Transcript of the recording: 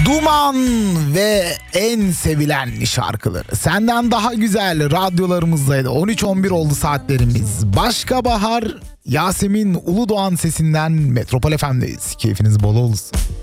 Duman ve en sevilen şarkıları. Senden daha güzel radyolarımızdaydı. 13-11 oldu saatlerimiz. Başka Bahar, Yasemin Uludoğan sesinden Metropol FM'deyiz. Keyfiniz bol olsun.